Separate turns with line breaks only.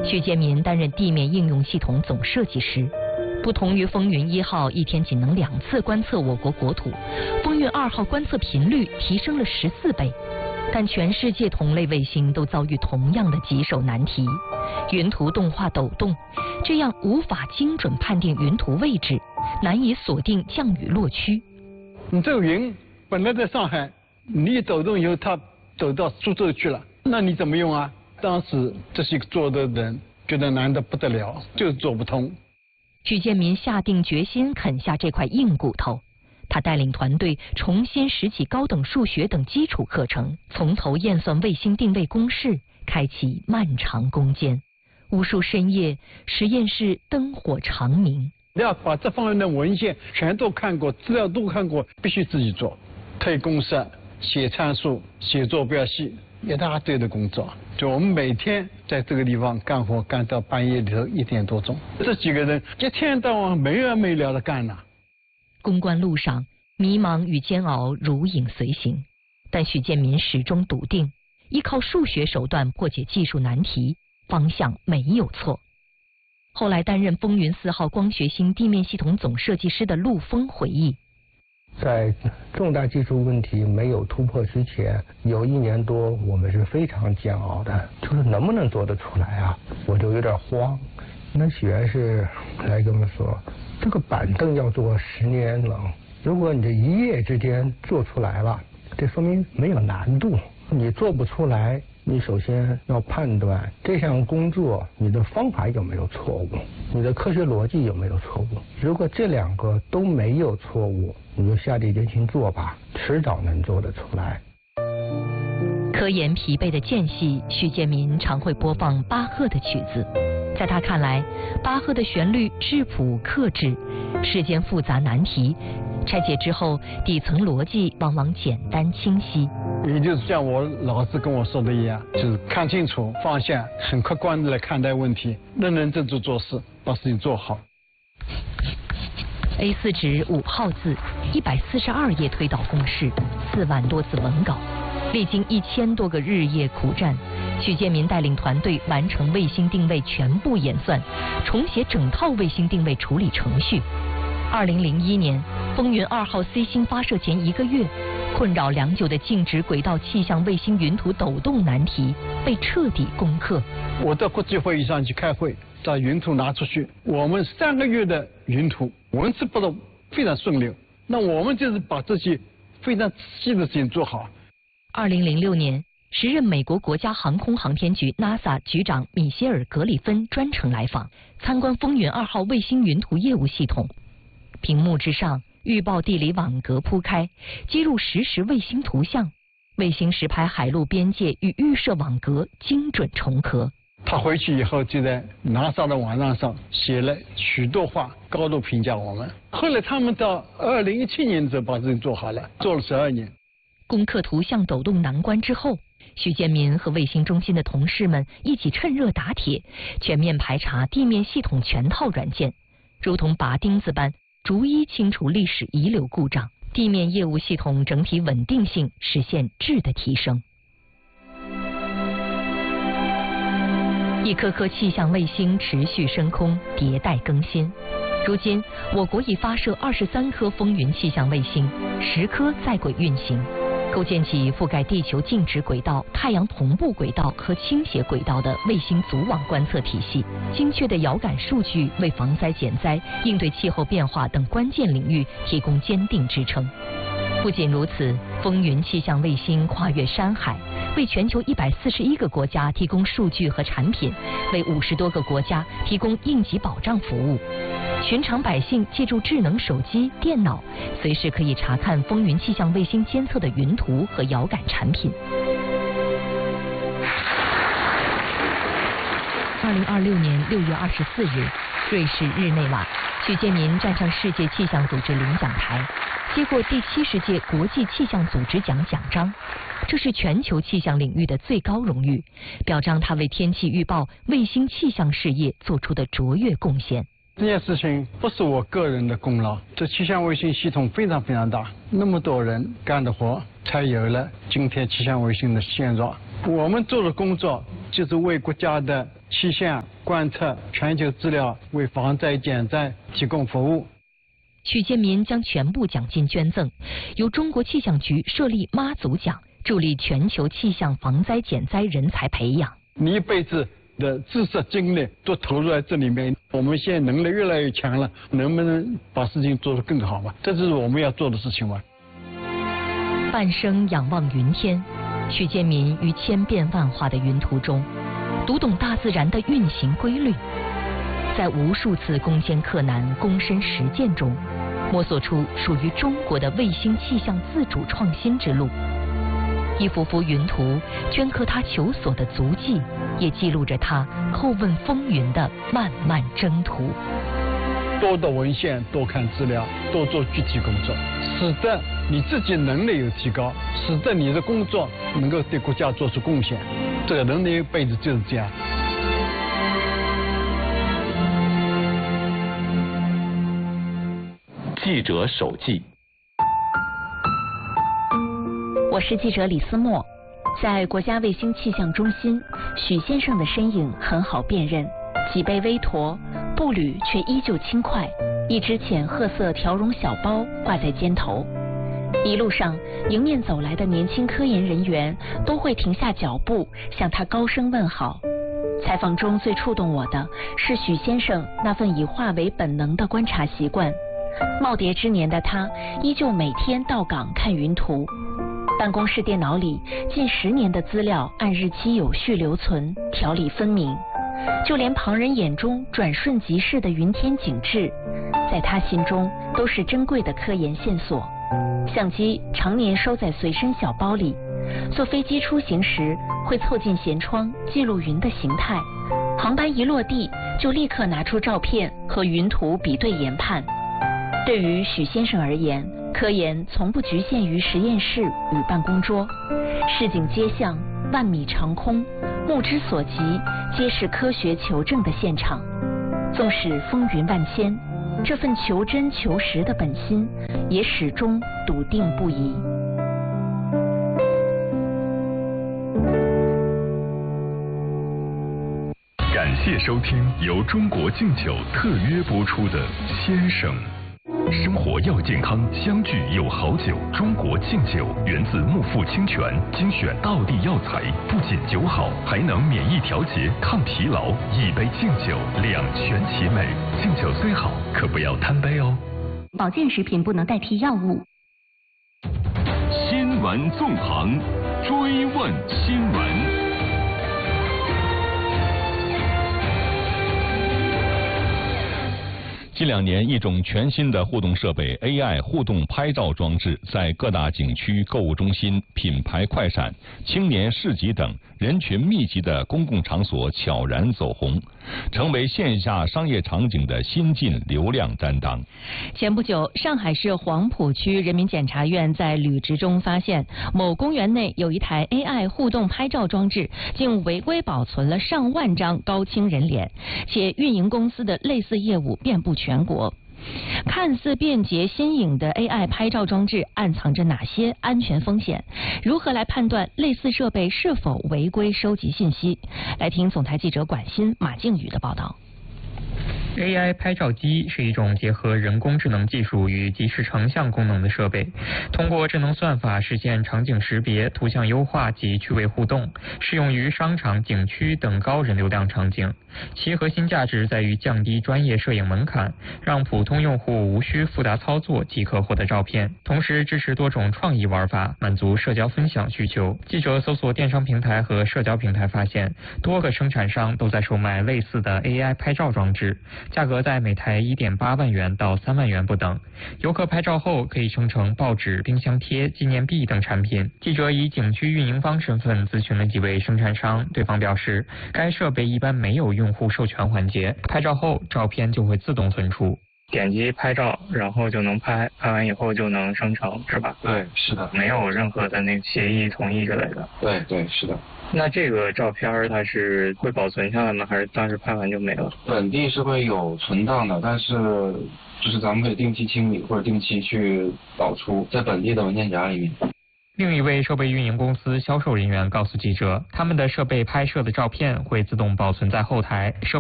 许建民担任地面应用系统总设计师。不同于风云1号一天仅能2次观测我国国土，风云2号观测频率提升了14倍。但全世界同类卫星都遭遇同样的棘手难题：云图动画抖动，这样无法精准判定云图位置，难以锁定降雨落区。
你这个云本来在上海，你一抖动以后，它走到苏州去了，那你怎么用啊？当时这些做的人觉得难得不得了，就是做不通。
许建民下定决心啃下这块硬骨头，他带领团队重新拾起高等数学等基础课程，从头验算卫星定位公式，开启漫长攻坚。无数深夜，实验室灯火长明。
要把这方面的文献全都看过，资料都看过，必须自己做，推公式、写参数、写坐标系，一大堆的工作。就我们每天在这个地方干活，干到半夜里头1点多钟。这几个人一天到晚没完没了的干呐。
攻关路上，迷茫与煎熬如影随形，但许建民始终笃定，依靠数学手段破解技术难题，方向没有错。后来担任风云4号光学星地面系统总设计师的陆峰回忆，
在重大技术问题没有突破之前，有1年多我们是非常煎熬的，就是能不能做得出来啊？我就有点慌。那许愿是来跟我们说，这个板凳要做10年了，如果你这一夜之间做出来了，这说明没有难度。你做不出来，你首先要判断这项工作你的方法有没有错误，你的科学逻辑有没有错误。如果这2个都没有错误，你就下定决心做吧，迟早能做得出来。
科研疲惫的间隙，许建民常会播放巴赫的曲子。在他看来，巴赫的旋律质朴克制，世间复杂难题拆解之后，底层逻辑往往简单清晰。
也就是像我老师跟我说的一样，就是看清楚放下，很客观的来看待问题，认认真真做事，把事情做好。
A4 纸5号字，142页推导公式，4万多字文稿，历经1000多个日夜苦战，许建民带领团队完成卫星定位全部演算，重写整套卫星定位处理程序。2001年，风云2号 C 星发射前1个月，困扰良久的静止轨道气象卫星云图抖动难题被彻底攻克。
我到国际会议上去开会，把云图拿出去，我们3个月的云图纹丝不动，非常顺利。那我们就是把这些非常仔细的事情做好。
2006年，时任美国国家航空航天局 NASA 局长米歇尔·格里芬专程来访，参观风云2号卫星云图业务系统。屏幕之上，预报地理网格铺开，接入实时卫星图像，卫星实拍海陆边界与预设网格精准重合。
他回去以后就在 NASA 的网站上写了许多话，高度评价我们。后来他们到2017年的时候把这个做好了，做了12年。
攻克图像抖动难关之后，许建民和卫星中心的同事们一起趁热打铁，全面排查地面系统全套软件，如同拔钉子般逐一清除历史遗留故障，地面业务系统整体稳定性实现质的提升。一颗颗气象卫星持续升空，迭代更新。如今，我国已发射23颗风云气象卫星，10颗在轨运行，构建起覆盖地球静止轨道、太阳同步轨道和倾斜轨道的卫星组网观测体系。精确的遥感数据为防灾减灾、应对气候变化等关键领域提供坚定支撑。不仅如此，风云气象卫星跨越山海，为全球141个国家提供数据和产品，为50多个国家提供应急保障服务。寻常百姓借助智能手机、电脑，随时可以查看风云气象卫星监测的云图和遥感产品。2026年6月24日，瑞士日内瓦，许建民站上世界气象组织领奖台，接过第70届国际气象组织奖奖章。这是全球气象领域的最高荣誉，表彰他为天气预报、卫星气象事业做出的卓越贡献。
这件事情不是我个人的功劳，这气象卫星系统非常非常大，那么多人干的活，才有了今天气象卫星的现状。我们做的工作就是为国家的气象观测、全球资料，为防灾减灾提供服务。
许建民将全部奖金捐赠，由中国气象局设立妈祖奖，助力全球气象防灾减灾人才培养。
你一辈子的知识精力都投入在这里面，我们现在能力越来越强了，能不能把事情做得更好嘛？这就是我们要做的事情嘛。
半生仰望云天，许建民于千变万化的云图中，读懂大自然的运行规律，在无数次攻坚克难、躬身实践中，摸索出属于中国的卫星气象自主创新之路。一幅幅云图镌刻他求索的足迹，也记录着他叩问风云的漫漫征途。
多读文献，多看资料，多做具体工作，使得你自己能力有提高，使得你的工作能够对国家做出贡献。这个人的一辈子就是这样。
记者手记。
我是记者李思墨，在国家卫星气象中心，许先生的身影很好辨认，脊背微驼，步履却依旧轻快，一只浅褐色条绒小包挂在肩头。一路上，迎面走来的年轻科研人员都会停下脚步，向他高声问好。采访中最触动我的是许先生那份以化为本能的观察习惯。耄耋之年的他，依旧每天到岗看云图。办公室电脑里近10年的资料按日期有序留存，条理分明。就连旁人眼中转瞬即逝的云天景致，在他心中都是珍贵的科研线索。相机常年收在随身小包里，坐飞机出行时会凑近舷窗记录云的形态，航班一落地就立刻拿出照片和云图比对研判。对于许先生而言，科研从不局限于实验室与办公桌，市井街巷、万米长空，目之所及皆是科学求证的现场。纵使风云万千，这份求真求实的本心也始终笃定不移。
感谢收听由中国敬酒特约播出的《先生》。生活要健康，相聚有好酒。中国敬酒源自木富清泉，精选道地药材，不仅酒好，还能免疫调节、抗疲劳。一杯敬酒，两全其美。敬酒虽好，可不要贪杯哦。
保健食品不能代替药物。
新闻纵横，追问新闻。近2年，一种全新的互动设备 AI 互动拍照装置在各大景区、购物中心、品牌快闪、青年市集等人群密集的公共场所悄然走红，成为线下商业场景的新晋流量担当。
前不久，上海市黄浦区人民检察院在履职中发现，某公园内有一台 AI 互动拍照装置，竟违规保存了上万张高清人脸，且运营公司的类似业务遍布全国。看似便捷新颖的 AI 拍照装置暗藏着哪些安全风险？如何来判断类似设备是否违规收集信息？来听总台记者管欣、马静宇的报道。
AI 拍照机是一种结合人工智能技术与即时成像功能的设备，通过智能算法实现场景识别、图像优化及趣味互动，适用于商场、景区等高人流量场景。其核心价值在于降低专业摄影门槛，让普通用户无需复杂操作即可获得照片，同时支持多种创意玩法，满足社交分享需求。记者搜索电商平台和社交平台发现，多个生产商都在售卖类似的 AI 拍照装置，价格在每台1.8万元到3万元不等。游客拍照后可以生成报纸、冰箱贴、纪念币等产品。记者以景区运营方身份咨询了几位生产商，对方表示，该设备一般没有用户授权环节，拍照后照片就会自动存储。
点击拍照，然后就能拍，拍完以后就能生成，是吧？
对，是的，
没有任何的那个协议、同意之类的。
对，是的。
那这个照片它是会保存下来吗？还是当时拍完就没了？
本地是会有存档的，但是就是咱们可以定期清理或者定期去导出，在本地的文件夹里面。
另一位设备运营公司销售人员告诉记者，他们的设备拍摄的照片会自动保存在后台，设